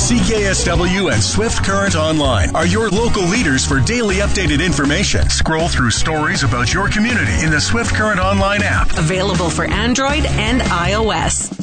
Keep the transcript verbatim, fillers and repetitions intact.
C K S W and Swift Current Online are your local leaders for daily updated information. Scroll through stories about your community in the Swift Current Online app. Available for Android and iOS.